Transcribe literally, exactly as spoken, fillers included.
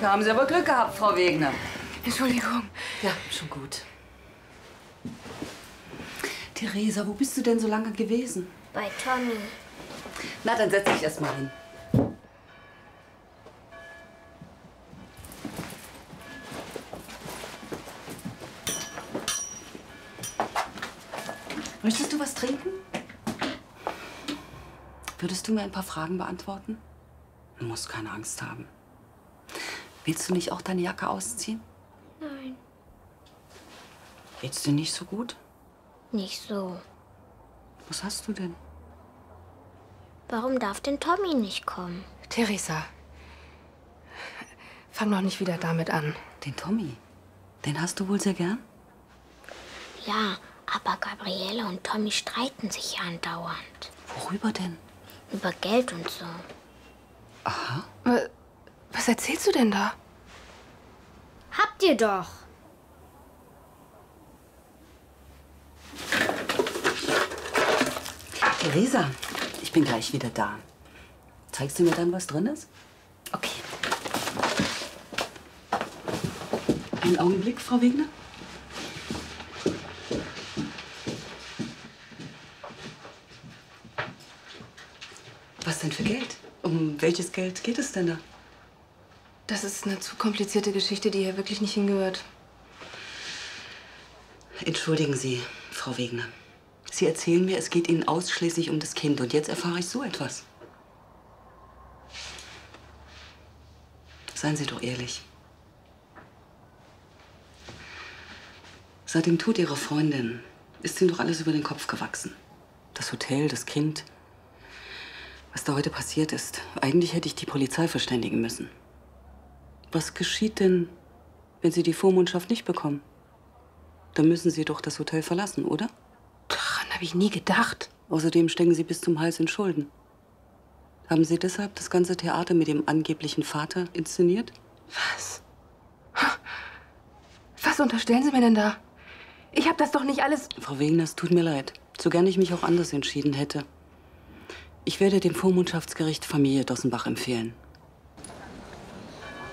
Da haben Sie aber Glück gehabt, Frau Wegner. Entschuldigung. Ja, schon gut. Theresa, wo bist du denn so lange gewesen? Bei Tommy. Na, dann setz dich erst mal hin. Möchtest du was trinken? Würdest du mir ein paar Fragen beantworten? Du musst keine Angst haben. Willst du nicht auch deine Jacke ausziehen? Nein. Geht's dir nicht so gut? Nicht so. Was hast du denn? Warum darf denn Tommy nicht kommen? Theresa, fang doch nicht wieder damit an. Den Tommy? Den hast du wohl sehr gern? Ja, aber Gabriele und Tommy streiten sich ja andauernd. Worüber denn? Über Geld und so. Aha. Was erzählst du denn da? Habt ihr doch. Theresa, ich bin gleich wieder da. Zeigst du mir dann, was drin ist? Okay. Einen Augenblick, Frau Wegner. Was denn für Geld? Um welches Geld geht es denn da? Das ist eine zu komplizierte Geschichte, die hier wirklich nicht hingehört. Entschuldigen Sie, Frau Wegner. Sie erzählen mir, es geht Ihnen ausschließlich um das Kind. Und jetzt erfahre ich so etwas. Seien Sie doch ehrlich. Seit dem Tod Ihrer Freundin ist Ihnen doch alles über den Kopf gewachsen. Das Hotel, das Kind. Was da heute passiert ist. Eigentlich hätte ich die Polizei verständigen müssen. Was geschieht denn, wenn Sie die Vormundschaft nicht bekommen? Dann müssen Sie doch das Hotel verlassen, oder? Daran habe ich nie gedacht. Außerdem stecken Sie bis zum Hals in Schulden. Haben Sie deshalb das ganze Theater mit dem angeblichen Vater inszeniert? Was? Was unterstellen Sie mir denn da? Ich habe das doch nicht alles... Frau Wegner, es tut mir leid. So gern ich mich auch anders entschieden hätte. Ich werde dem Vormundschaftsgericht Familie Dossenbach empfehlen.